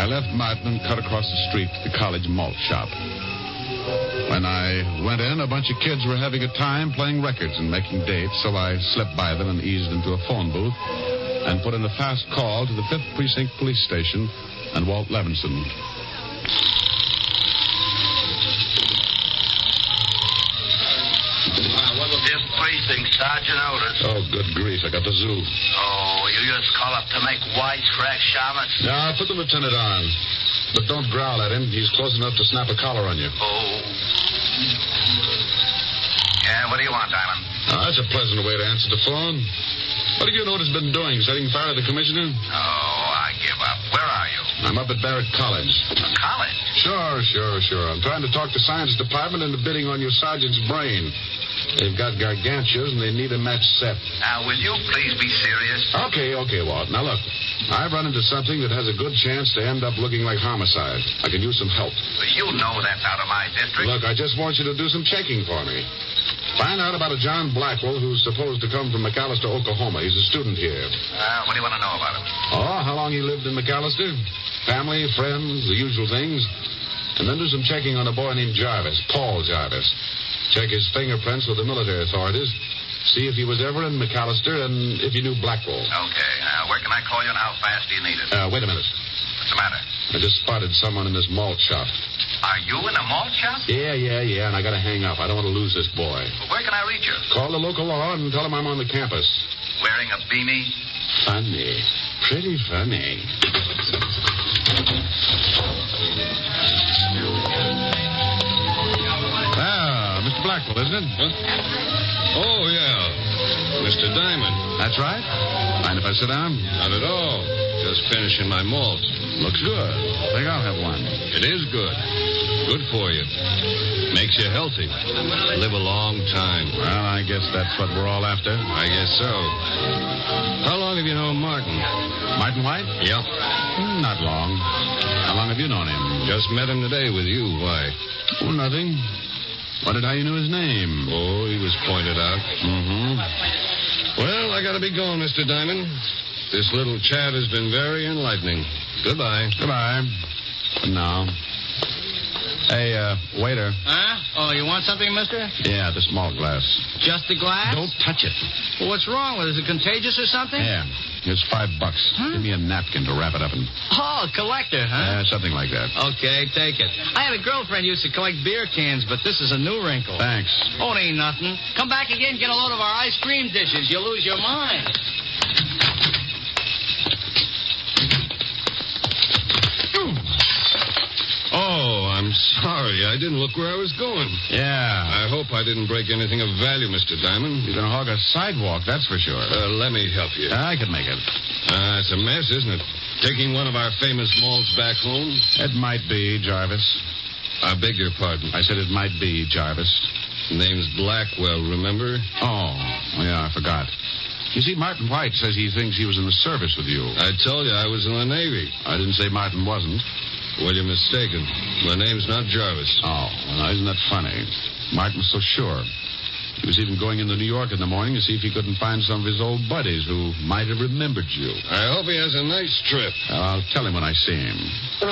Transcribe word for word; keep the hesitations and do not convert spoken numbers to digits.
I left Martin and cut across the street to the college malt shop. When I went in, a bunch of kids were having a time playing records and making dates, so I slipped by them and eased into a phone booth and put in a fast call to the fifth Precinct Police Station and Walt Levinson. Fifth Precinct, Sergeant Otis. Oh, good grief, I got the zoo. Oh, you just call up to make wisecrack shamans? Now, put the lieutenant on. But don't growl at him. He's close enough to snap a collar on you. Oh. Yeah, what do you want, Diamond? Oh, that's a pleasant way to answer the phone. What have you noticed been doing? Setting fire to the commissioner? Oh, I give up. Where are you? I'm up at Barrett College. College? Sure, sure, sure. I'm trying to talk the science department into bidding on your sergeant's brain. They've got gargantuas, and they need a match set. Now, will you please be serious? Okay, okay, Walt. Now, look. I've run into something that has a good chance to end up looking like homicide. I could use some help. Well, you know that's out of my district. Look, I just want you to do some checking for me. Find out about a John Blackwell who's supposed to come from McAllister, Oklahoma. He's a student here. Uh, what do you want to know about him? Oh, how long he lived in McAllister? Family, friends, the usual things. And then do some checking on a boy named Jarvis, Paul Jarvis. Check his fingerprints with the military authorities. See if he was ever in McAllister and if he knew Blackwell. Okay. Uh, where can I call you and how fast do you need it? Uh, wait a minute. What's the matter? I just spotted someone in this malt shop. Are you in a malt shop? Yeah, yeah, yeah, and I gotta hang up. I don't want to lose this boy. Well, where can I reach you? Call the local law and tell him I'm on the campus. Wearing a beanie? Funny. Pretty funny. Ah, Mister Blackwell, isn't it? Huh? Oh, yeah. Mister Diamond. That's right. Mind if I sit down? Not at all. Just finishing my malt. Looks good. I think I'll have one. It is good. Good for you. Makes you healthy. Live a long time. Well, I guess that's what we're all after. I guess so. How long have you known Martin? Martin White? Yeah. Hmm, Not long. How long have you known him? Just met him today with you. Why? Oh, nothing. Wondered how you knew his name. Oh, he was pointed out. Mm-hmm. Well, I gotta be going, Mister Diamond. This little chat has been very enlightening. Goodbye. Goodbye. For now. Hey, uh, waiter. Huh? Oh, you want something, mister? Yeah, the small glass. Just the glass? Don't touch it. Well, what's wrong with it? Is it contagious or something? Yeah. Here's five bucks. Huh? Give me a napkin to wrap it up in. Oh, collector, huh? Uh, something like that. Okay, take it. I had a girlfriend who used to collect beer cans, but this is a new wrinkle. Thanks. Oh, it ain't nothing. Come back again, get a load of our ice cream dishes. You'll lose your mind. Oh, I'm sorry. I didn't look where I was going. Yeah. I hope I didn't break anything of value, Mister Diamond. You're going to hog a sidewalk, that's for sure. Uh, let me help you. I could make it. Uh, it's a mess, isn't it? Taking one of our famous malts back home? It might be, Jarvis. I beg your pardon. I said it might be, Jarvis. Name's Blackwell, remember? Oh, yeah, I forgot. You see, Martin White says he thinks he was in the service with you. I told you I was in the Navy. I didn't say Martin wasn't. Well, you're mistaken. My name's not Jarvis. Oh, well, now, isn't that funny? Martin was so sure. He was even going into New York in the morning to see if he couldn't find some of his old buddies who might have remembered you. I hope he has a nice trip. I'll tell him when I see him.